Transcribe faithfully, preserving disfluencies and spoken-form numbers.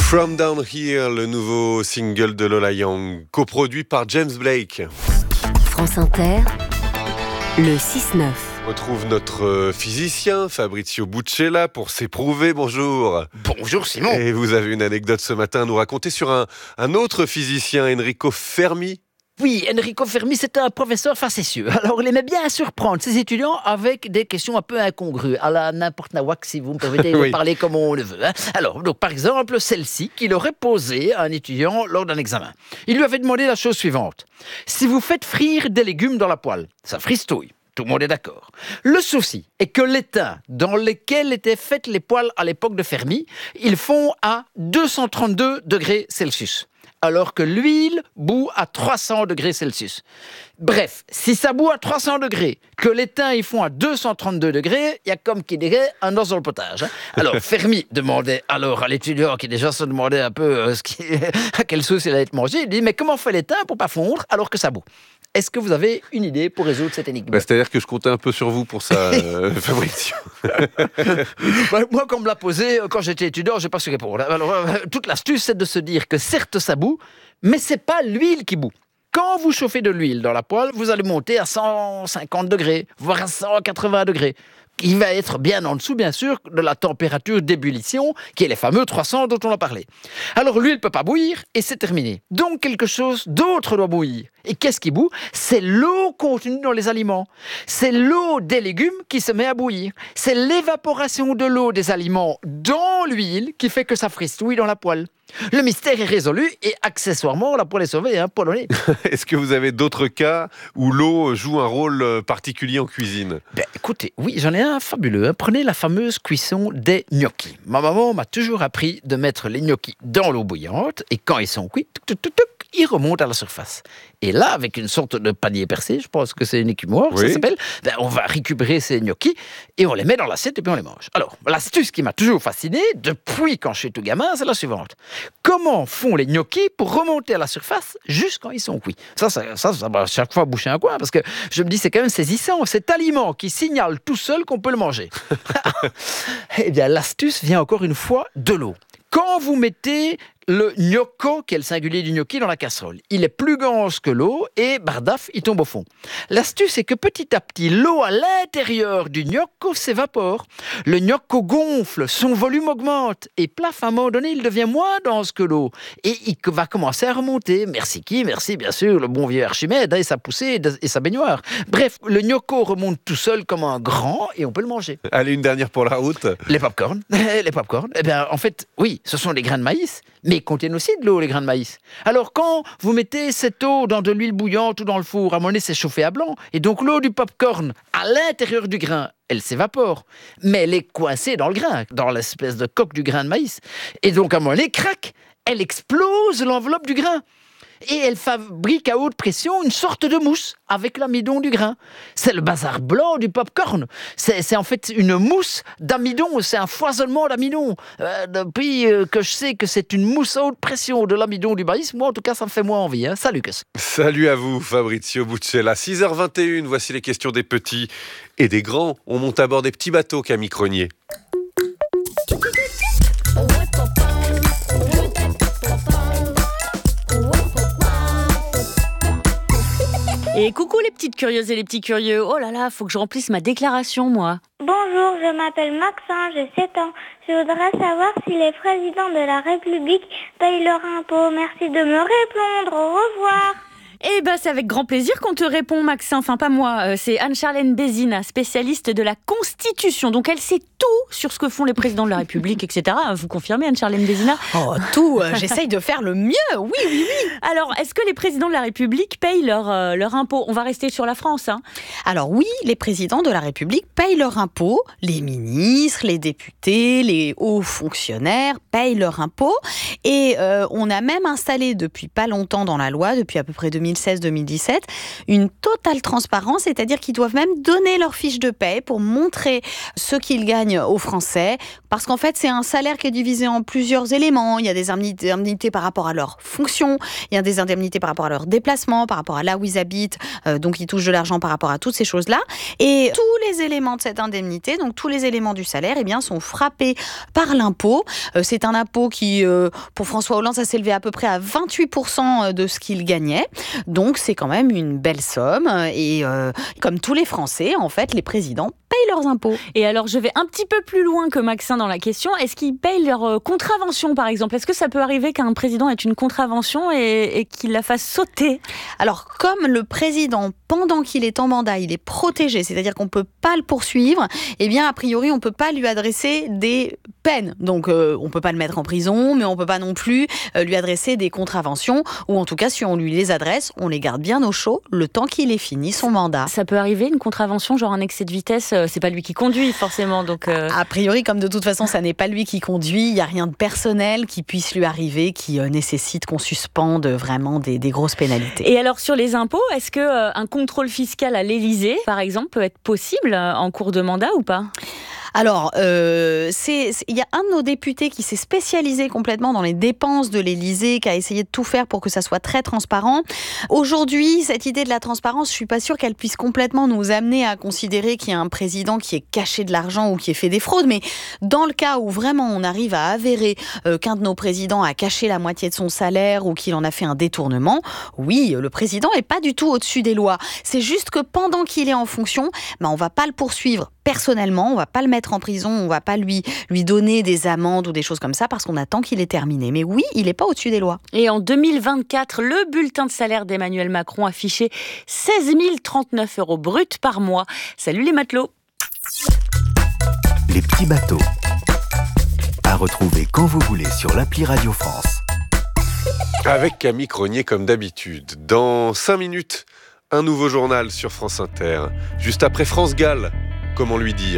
From Down Here, le nouveau single de Lola Young, coproduit par James Blake. France Inter, le six neuf. On retrouve notre physicien Fabrizio Buccella pour s'éprouver. Bonjour. Bonjour Simon. Et vous avez une anecdote ce matin à nous raconter sur un, un autre physicien, Enrico Fermi. Oui, Enrico Fermi, c'était un professeur facétieux. Alors, il aimait bien surprendre ses étudiants avec des questions un peu incongrues, à la n'importe nawak, si vous me permettez de Oui. parler comme on le veut. Hein. Alors, donc, par exemple, celle-ci qu'il aurait posée à un étudiant lors d'un examen. Il lui avait demandé la chose suivante. Si vous faites frire des légumes dans la poêle, ça fristouille. Tout le monde est d'accord. Le souci est que l'étain dans lequel étaient faites les poêles à l'époque de Fermi, ils font à deux cent trente-deux degrés Celsius. Alors que l'huile bout à trois cents degrés Celsius. Bref, si ça bout à trois cents degrés, que l'étain ils font à deux cent trente-deux degrés, il y a comme qui dirait un os dans le potage. Hein. Alors, Fermi demandait alors à l'étudiant qui déjà se demandait un peu euh, ce qui, à quelle sauce il allait être mangé, il dit « Mais comment fait l'étain pour pas fondre alors que ça bout ?» Est-ce que vous avez une idée pour résoudre cette énigme ? Bah, c'est-à-dire que je comptais un peu sur vous pour ça, euh, Fabrizio. Bah, moi, quand on me l'a posé, quand j'étais étudiant, je n'ai pas su répondre. Alors, euh, toute l'astuce, c'est de se dire que certes, ça bout, mais ce n'est pas l'huile qui bout. Quand vous chauffez de l'huile dans la poêle, vous allez monter à cent cinquante degrés, voire à cent quatre-vingts degrés. Il va être bien en dessous, bien sûr, de la température d'ébullition, qui est les fameux trois cents dont on a parlé. Alors l'huile ne peut pas bouillir, et c'est terminé. Donc quelque chose d'autre doit bouillir. Et qu'est-ce qui bout ? C'est l'eau contenue dans les aliments. C'est l'eau des légumes qui se met à bouillir. C'est l'évaporation de l'eau des aliments dans l'huile qui fait que ça fristouille dans la poêle. Le mystère est résolu et accessoirement, la poêle est sauvée, hein, polonais. Est-ce que vous avez d'autres cas où l'eau joue un rôle particulier en cuisine ? Ben, écoutez, oui, j'en ai un fabuleux. Hein. Prenez la fameuse cuisson des gnocchis. Ma maman m'a toujours appris de mettre les gnocchis dans l'eau bouillante et quand ils sont cuits, tuc, tuc, tuc, tuc, ils remontent à la surface. Et là, avec une sorte de panier percé, je pense que c'est une écumoire, oui. ça s'appelle, ben, on va récupérer ces gnocchis et on les met dans l'assiette et puis on les mange. Alors, l'astuce qui m'a toujours fasciné, depuis quand je suis tout gamin, c'est la suivante. Comment font les gnocchis pour remonter à la surface juste quand ils sont cuits ? Ça, ça, ça, ça va chaque fois boucher un coin parce que je me dis, c'est quand même saisissant. Cet aliment qui signale tout seul qu'on peut le manger. Eh bien, l'astuce vient encore une fois de l'eau. Quand vous mettez le gnocco, qui est le singulier du gnocchi, dans la casserole, il est plus dense que l'eau et bardaf, il tombe au fond. L'astuce est que petit à petit, l'eau à l'intérieur du gnocco s'évapore. Le gnocco gonfle, son volume augmente et plaf, à un moment donné, il devient moins dense que l'eau. Et il va commencer à remonter. Merci qui ? Merci bien sûr le bon vieux Archimède et sa poussée et sa baignoire. Bref, le gnocco remonte tout seul comme un grand et on peut le manger. Allez, une dernière pour la route. Les pop-corn. Les pop-corn. Eh bien, en fait, oui, ce sont des grains de maïs, mais ils contiennent aussi de l'eau, les grains de maïs. Alors, quand vous mettez cette eau dans de l'huile bouillante ou dans le four, à un moment donné, c'est chauffé à blanc. Et donc, l'eau du pop-corn, à l'intérieur du grain, elle s'évapore. Mais elle est coincée dans le grain, dans l'espèce de coque du grain de maïs. Et donc, à un moment donné, crac, elle explose l'enveloppe du grain. Et elle fabrique à haute pression une sorte de mousse avec l'amidon du grain. C'est le bazar blanc du pop-corn. C'est, c'est en fait une mousse d'amidon, c'est un foisonnement d'amidon. Euh, depuis euh, que je sais que c'est une mousse à haute pression de l'amidon du maïs, moi en tout cas ça me fait moins envie. Hein. Salut Lucas. Salut à vous Fabrizio Buccella. six heures vingt et une, voici les questions des petits et des grands. On monte à bord des petits bateaux, Camille Cronier. Et coucou les petites curieuses et les petits curieux. Oh là là, faut que je remplisse ma déclaration, moi. Bonjour, je m'appelle Maxence, j'ai sept ans. Je voudrais savoir si les présidents de la République payent leur impôt. Merci de me répondre. Au revoir. Eh ben, c'est avec grand plaisir qu'on te répond, Maxin. Enfin, pas moi. Euh, c'est Anne-Charlène Bézina, spécialiste de la Constitution. Donc, elle sait tout sur ce que font les présidents de la République, et cetera. Vous confirmez, Anne-Charlène Bézina ? Oh, tout. Euh, j'essaye de faire le mieux. Oui, oui, oui. Alors, est-ce que les présidents de la République payent leur, euh, leur impôt ? On va rester sur la France, hein. Alors oui, les présidents de la République payent leur impôt. Les ministres, les députés, les hauts fonctionnaires payent leur impôt. Et euh, on a même installé depuis pas longtemps dans la loi, depuis à peu près deux mille mille seize deux mille dix-sept, une totale transparence, c'est-à-dire qu'ils doivent même donner leur fiche de paie pour montrer ce qu'ils gagnent aux Français, parce qu'en fait, c'est un salaire qui est divisé en plusieurs éléments. Il y a des indemnités par rapport à leur fonction, il y a des indemnités par rapport à leur déplacement, par rapport à là où ils habitent, euh, donc ils touchent de l'argent par rapport à toutes ces choses-là. Et tous les éléments de cette indemnité, donc tous les éléments du salaire, eh bien, sont frappés par l'impôt. Euh, c'est un impôt qui, euh, pour François Hollande, ça s'élevait à peu près à vingt-huit pour cent de ce qu'il gagnait. Donc c'est quand même une belle somme. Et euh, comme tous les Français, en fait, les présidents payent leurs impôts. Et alors, je vais un petit peu plus loin que Maxin dans la question. Est-ce qu'ils payent leur euh, contravention, par exemple ? Est-ce que ça peut arriver qu'un président ait une contravention et, et qu'il la fasse sauter ? Alors, comme le président, pendant qu'il est en mandat, il est protégé, c'est-à-dire qu'on ne peut pas le poursuivre, eh bien, a priori, on ne peut pas lui adresser des peines. Donc, euh, on ne peut pas le mettre en prison, mais on ne peut pas non plus euh, lui adresser des contraventions, ou en tout cas, si on lui les adresse, on les garde bien au chaud le temps qu'il ait fini son mandat. Ça peut arriver, une contravention, genre un excès de vitesse, euh, c'est pas lui qui conduit, forcément. Donc euh... A priori, comme de toute façon, ça n'est pas lui qui conduit, il n'y a rien de personnel qui puisse lui arriver, qui euh, nécessite qu'on suspende vraiment des, des grosses pénalités. Et alors, sur les impôts, est-ce qu'un euh, contrôle fiscal à l'Élysée, par exemple, peut être possible euh, en cours de mandat ou pas ? Alors, euh, c'est, c'est, il y a un de nos députés qui s'est spécialisé complètement dans les dépenses de l'Élysée, qui a essayé de tout faire pour que ça soit très transparent. Aujourd'hui, cette idée de la transparence, je suis pas sûre qu'elle puisse complètement nous amener à considérer qu'il y a un président qui est caché de l'argent ou qui ait fait des fraudes. Mais dans le cas où vraiment on arrive à avérer euh, qu'un de nos présidents a caché la moitié de son salaire ou qu'il en a fait un détournement, oui, le président est pas du tout au-dessus des lois. C'est juste que pendant qu'il est en fonction, ben, on va pas le poursuivre personnellement, on va pas le mettre en prison, on va pas lui, lui donner des amendes ou des choses comme ça parce qu'on attend qu'il est terminé. Mais oui, il n'est pas au-dessus des lois. Et en deux mille vingt-quatre, le bulletin de salaire d'Emmanuel Macron affichait seize mille trente-neuf euros bruts par mois. Salut les matelots. Les petits bateaux. À retrouver quand vous voulez sur l'appli Radio France. Avec Camille Cronier comme d'habitude. Dans cinq minutes, un nouveau journal sur France Inter. Juste après France Gall, comment lui dire ?